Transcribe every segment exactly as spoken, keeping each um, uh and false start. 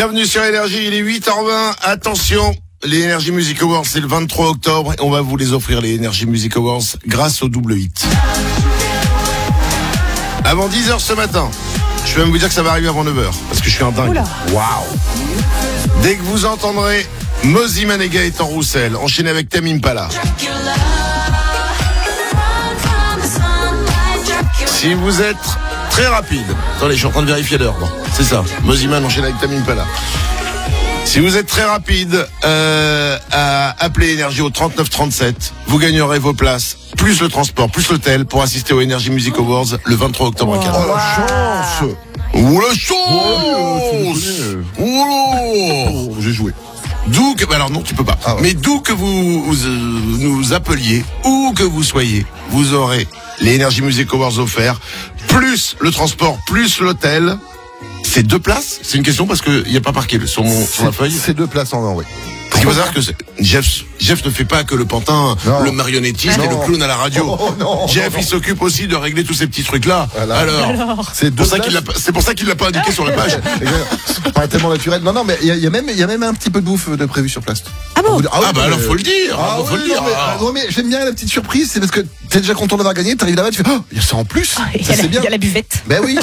Bienvenue sur Énergie, il est huit heures vingt. Attention, les Energy Music Awards, c'est le vingt-trois octobre. Et on va vous les offrir, les Energy Music Awards, grâce au double hit. Avant dix heures ce matin. Je vais même vous dire que ça va arriver avant neuf heures. Parce que je suis un dingue. Waouh. Dès que vous entendrez Mosimann et Gaëtan Roussel, enchaîné avec Tame Impala. Si vous êtes très rapide. Attendez, je suis en train de vérifier l'heure. Bon, c'est ça. Mosimann enchaîne avec Tame Impala. Si vous êtes très rapide, euh, à appeler Énergie au trente-neuf trente-sept, vous gagnerez vos places, plus le transport, plus l'hôtel, pour assister aux Energy Music Awards le vingt-trois octobre à Cannes. Oh la chance! Oh la chance! Oh, j'ai joué. D'où que, bah alors non, tu peux pas. Ah ouais. Mais d'où que vous, vous euh, nous appeliez, où que vous soyez, vous aurez les Energy Music Awards offerts, plus le transport, plus l'hôtel. C'est deux places? C'est une question parce qu'il n'y a pas marqué sur, mon, sur la feuille. C'est deux places en un, oui. Parce qu'il faut savoir que Jeff, Jeff ne fait pas que le pantin, non. le marionnettiste non. et le clown à la radio. Oh, non, Jeff, non, il s'occupe aussi de régler tous ces petits trucs-là. Voilà. Alors, Alors. c'est pour ça qu'il l'a, c'est pour ça qu'il l'a pas indiqué sur la page. C'est pas tellement naturel. Non, non, mais il y, y a même, il y a même un petit peu de bouffe de prévu sur place. Ah bon? Ah, ah bah alors faut le dire. Ah, faut oui, le dire. Non, mais, ah. non, mais j'aime bien la petite surprise, c'est parce que t'es déjà content d'avoir gagné, t'arrives là-bas, tu fais, oh, il y a ça en plus. Ah, il y, y a la buvette. Ben oui.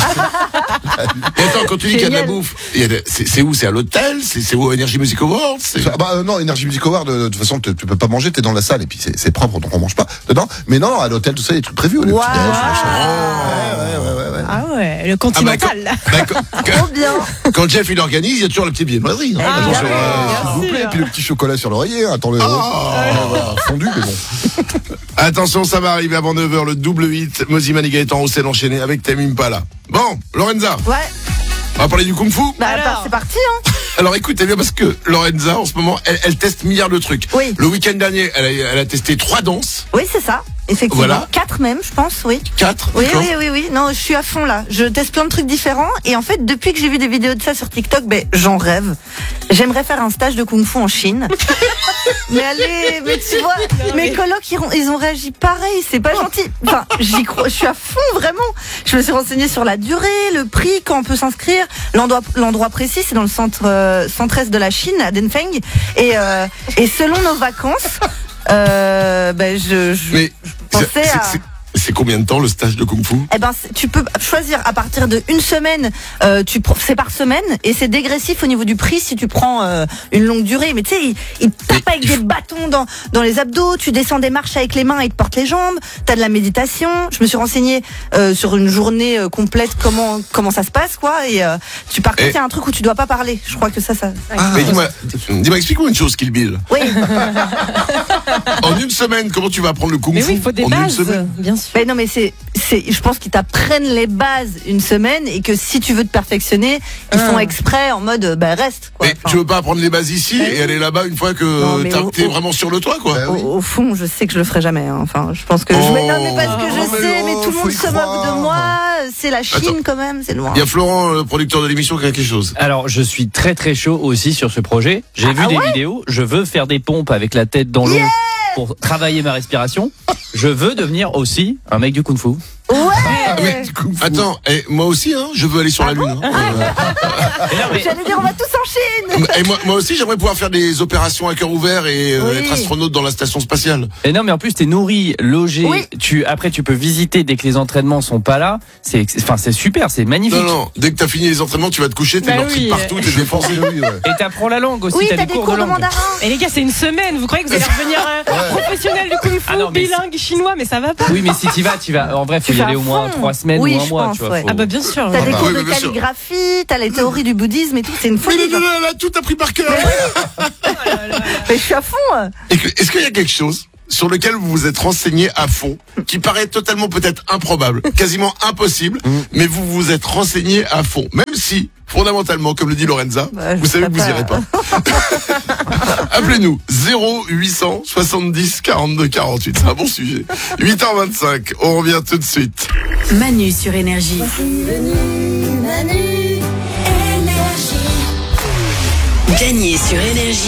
Et attends, quand tu dis qu'il y a de la bouffe, c'est, c'est où? C'est à l'hôtel? C'est, c'est où Energy Music Awards? Bah euh, non, Energy Music Awards, de, de toute façon, tu peux pas manger, t'es dans la salle et puis c'est, c'est propre, donc on mange pas dedans. Mais non, à l'hôtel, tout ça, il y a des trucs prévus. Les wow. petits déj, ouais, ouais, ouais, ouais, ouais. Ah ouais, le continental. Ah bah, quand, bah, quand, trop bien. Quand Jeff il organise, il y a toujours le petit billet de loiserie. Hein. Ah, ah, euh, s'il vous plaît, et puis le petit chocolat sur l'oreiller, hein, attends le oh. fondu, mais bon. Attention, ça va arriver avant neuf heures, le double hit, Mosimann et Gaëtan Roussel enchaîné avec Tame Impala. Bon, Lorenza. Ouais. On va parler du Kung Fu. Bah alors, c'est parti, hein. Alors écoutez bien, parce que Lorenza, en ce moment, elle, elle teste milliards de trucs. Oui. Le week-end dernier, elle a, elle a testé trois danses. Oui, c'est ça. Effectivement. Voilà. Quatre même, je pense, oui. Quatre. Oui, oui, oui, oui. Non, je suis à fond là. Je teste plein de trucs différents. Et en fait, depuis que j'ai vu des vidéos de ça sur TikTok, ben, j'en rêve. J'aimerais faire un stage de Kung Fu en Chine. Mais allez, mais tu vois, non, mes mais... colocs, ils ont, ils ont réagi pareil. C'est pas gentil. Enfin, j'y crois. Je suis à fond, vraiment. Je me suis renseignée sur la durée, le prix, quand on peut s'inscrire. L'endroit, l'endroit précis, c'est dans le centre, euh, centre-est de la Chine, à Denfeng. Et, euh, et selon nos vacances, euh, ben, je, je, mais je pensais c'est, à... c'est... C'est combien de temps le stage de Kung Fu? Eh ben, tu peux choisir à partir de une semaine. Euh, tu c'est par semaine et c'est dégressif au niveau du prix si tu prends euh, une longue durée. Mais tu sais, ils il tapent avec des bâtons dans dans les abdos. Tu descends des marches avec les mains et ils te portent les jambes. T'as de la méditation. Je me suis renseignée euh, sur une journée euh, complète comment comment ça se passe quoi. Et euh, tu par contre il y a un truc où tu dois pas parler. Je crois que ça ça. Ah, mais dis-moi, dis-moi, explique-moi une chose, Kill Bill. Oui. En une semaine, comment tu vas apprendre le Kung Fu? Mais oui, il faut des en bases, une semaine. Bien sûr. Mais non, mais c'est, c'est, je pense qu'ils t'apprennent les bases une semaine et que si tu veux te perfectionner, ils font exprès en mode, bah, reste, quoi. Mais enfin, tu veux pas apprendre les bases ici et aller là-bas une fois que non, t'as, au, t'es au, vraiment sur le toit, quoi? Au, au fond, je sais que je le ferai jamais, hein. Enfin, je pense que oh, je mais non, mais parce que je mais sais, non, mais tout le monde se moque de moi. C'est la Chine, attends, quand même, c'est loin. Il y a Florent, le producteur de l'émission, qui a quelque chose. Alors, je suis très très chaud aussi sur ce projet. J'ai ah, vu ah des ouais vidéos. Je veux faire des pompes avec la tête dans l'eau. Yeah pour travailler ma respiration. Je veux devenir aussi un mec du Kung Fu. Ouais. Ah, mais, attends, et moi aussi, hein, je veux aller sur ah la bon Lune. Hein. mais... J'allais dire, on va tous en Chine. Et moi, moi aussi, j'aimerais pouvoir faire des opérations à cœur ouvert et euh, oui. être astronaute dans la station spatiale. Et non, mais en plus, t'es nourri, logé. Oui. Tu, après, tu peux visiter dès que les entraînements sont pas là. C'est, enfin, c'est super, c'est magnifique. Non, non, dès que t'as fini les entraînements, tu vas te coucher, t'es bah meurtri oui. partout, t'es défoncé. Oui, ouais. Et t'apprends la langue aussi. Oui, t'as, t'as des, des cours, cours de, de mandarin. Et les gars, c'est une semaine. Vous croyez que vous allez revenir euh, ouais. professionnel du Kung Fu, ah non, bilingue, si... chinois, mais ça va pas. Oui, mais si t'y vas, t'y vas. En vrai, faut y aller au moins trois semaines oui, ou un mois, pense, tu vois. Ouais. Faut... Ah bah bien sûr. T'as ah des bah, cours oui, de calligraphie, t'as les théories du bouddhisme et tout, c'est une folie. Oui, non, non, non, tout appris par cœur. Mais je suis à fond. Et que, est-ce qu'il y a quelque chose sur lequel vous vous êtes renseigné à fond, qui paraît totalement peut-être improbable, quasiment impossible, mmh. mais vous vous êtes renseigné à fond, même si, fondamentalement, comme le dit Lorenza, bah, vous savez que vous irez pas. Appelez-nous zéro huit cent soixante-dix quarante-deux quarante-huit, c'est un bon sujet. huit heures vingt-cinq, on revient tout de suite. Manu sur Énergie. Manu, Manu, Énergie. Gagner sur Énergie